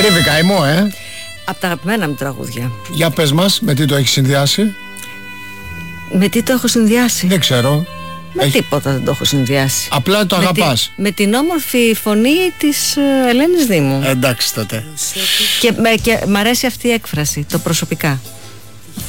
Τρίβει καημό, Από τα αγαπημένα μου τραγούδια. Για πες μας, με τι το έχει συνδυάσει? Με τι το έχω συνδυάσει? Δεν ξέρω. Με τίποτα δεν το έχω συνδυάσει. Απλά το αγαπάς. Με την όμορφη φωνή της Ελένης Δήμου. Εντάξει τότε. Και μ' αρέσει αυτή η έκφραση, το προσωπικά.